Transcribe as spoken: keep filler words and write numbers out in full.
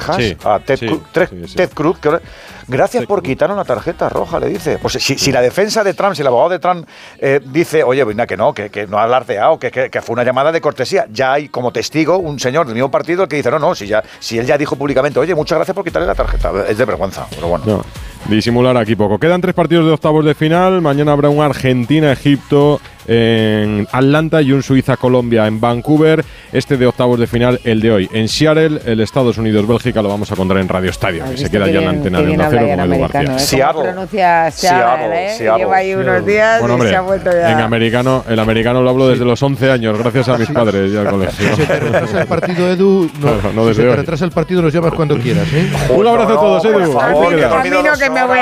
Texas sí, a Ted, sí, Cruz, Ted, sí, sí. Ted Cruz. Que, gracias Ted por Cruz. quitarnos la tarjeta roja, le dice. Pues si, si la defensa de Trump, si el abogado de Trump eh, dice, oye, venga, que no, que, que no ha alardeado, que, que, que fue una llamada de cortesía, ya hay como testigo un señor del mismo partido que dice, no, no, si, ya, si él ya dijo públicamente, oye, muchas gracias por quitarle la tarjeta. Es de vergüenza, pero bueno. No, disimular aquí poco. Quedan tres partidos de octavos de final. Mañana habrá un Argentina-Egipto en Atlanta y un Suiza-Colombia en Vancouver. Este de octavos de final, el de hoy en Seattle, el Estados Unidos-Bélgica, lo vamos a contar en Radio Estadio, que se queda ya en la antena de Onda Cero con Edu García. ¿eh? Seattle. Pronuncia Seattle, ¿eh? Seattle. Lleva ahí unos días Bueno, y hombre, se ha vuelto ya. en americano, el americano lo hablo desde los once años, gracias a mis padres ya al colegio. Si se te retrasa el partido, Edu, no, Claro, no si desde se te hoy. retrasa el partido, nos llamas cuando quieras, ¿eh? Un abrazo a todos, Edu. Por favor, Ahí te que queda. dormido Camino no que me